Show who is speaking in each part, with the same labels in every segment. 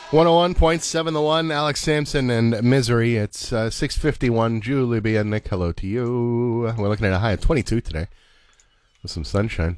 Speaker 1: 101.7 The One, Alex Sampson and Misery. It's 6:51. Julie B. and Nick, hello to you. We're looking at a high of 22 today with some sunshine.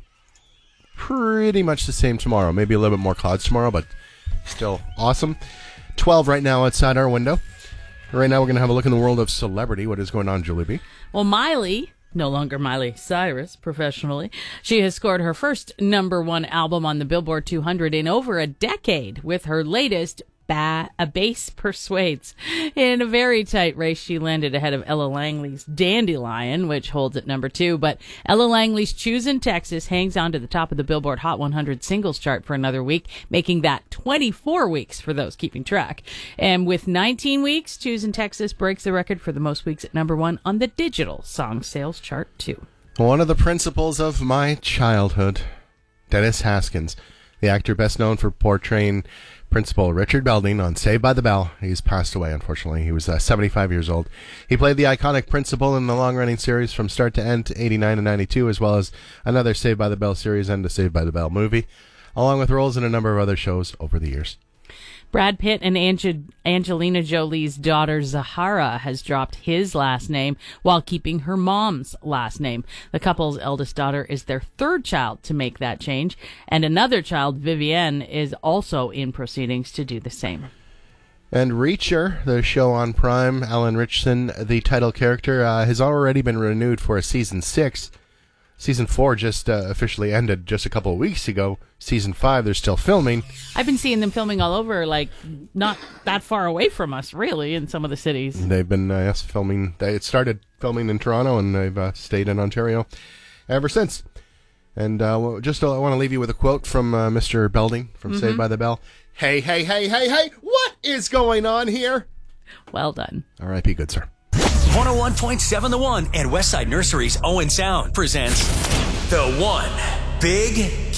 Speaker 1: Pretty much the same tomorrow. Maybe a little bit more clouds tomorrow, but still awesome. 12 right now outside our window. Right now we're going to have a look in the world of celebrity. What is going on, Julie B?
Speaker 2: Well, Miley, no longer Miley Cyrus professionally, she has scored her first #1 album on the Billboard 200 in over a decade with her latest, A Bass Persuades. In a very tight race, she landed ahead of Ella Langley's Dandelion, which holds at #2. But Ella Langley's Choosin' Texas hangs on to the top of the Billboard Hot 100 singles chart for another week, making that 24 weeks for those keeping track. And with 19 weeks, Choosin' Texas breaks the record for the most weeks at #1 on the digital song sales chart, too.
Speaker 1: One of the principals of my childhood, Dennis Haskins, the actor best known for portraying Principal Richard Belding on Saved by the Bell. He's passed away, unfortunately. He was 75 years old. He played the iconic principal in the long-running series from start to end, 89 and 92, as well as another Saved by the Bell series and a Saved by the Bell movie, along with roles in a number of other shows over the years.
Speaker 2: Brad Pitt and Angelina Jolie's daughter Zahara has dropped his last name while keeping her mom's last name. The couple's eldest daughter is their third child to make that change, and another child, Vivienne, is also in proceedings to do the same.
Speaker 1: And Reacher, the show on Prime, Alan Ritchson, the title character, has already been renewed for a season 6. Season 4 just officially ended just a couple of weeks ago. Season 5, they're still filming.
Speaker 2: I've been seeing them filming all over, like, not that far away from us, really, in some of the cities.
Speaker 1: They've been filming. It started filming in Toronto, and they've stayed in Ontario ever since. And I want to leave you with a quote from Mr. Belding from Saved by the Bell. Hey, hey, hey, hey, hey, what is going on here?
Speaker 2: Well done.
Speaker 1: R.I.P. good sir.
Speaker 3: 101.7 The One and Westside Nursery's Owen Sound presents The One Big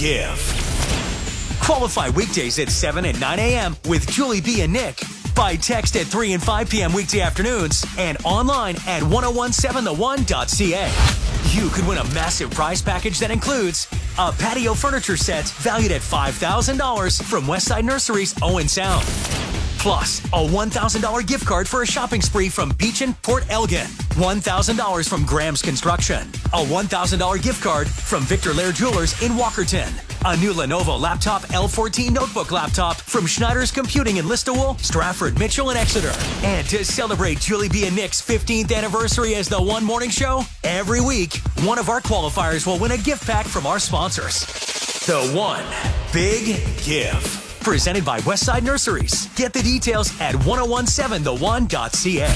Speaker 3: Give. Qualify weekdays at 7 and 9 a.m. with Julie B. and Nick. By text at 3 and 5 p.m. weekday afternoons and online at 1017theone.ca. You could win a massive prize package that includes a patio furniture set valued at $5,000 from Westside Nursery's Owen Sound. Plus, a $1,000 gift card for a shopping spree from Beach and Port Elgin. $1,000 from Graham's Construction. A $1,000 gift card from Victor Lair Jewelers in Walkerton. A new Lenovo laptop L14 notebook laptop from Schneider's Computing in Listowel, Stratford, Mitchell, and Exeter. And to celebrate Julie B. and Nick's 15th anniversary as the One Morning Show, every week, one of our qualifiers will win a gift pack from our sponsors. The One Big Give. Presented by Westside Nurseries. Get the details at 1017theone.ca.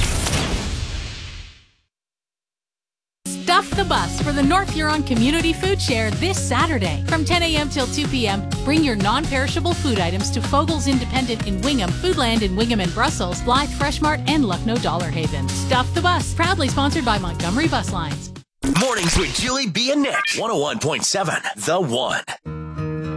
Speaker 4: Stuff the bus for the North Huron Community Food Share this Saturday. From 10 a.m. till 2 p.m., bring your non-perishable food items to Fogel's Independent in Wingham, Foodland in Wingham and Brussels, Blythe Fresh Mart, and Lucknow Dollar Haven. Stuff the bus, proudly sponsored by Montgomery Bus Lines.
Speaker 3: Mornings with Julie B. and Nick. 101.7 The One.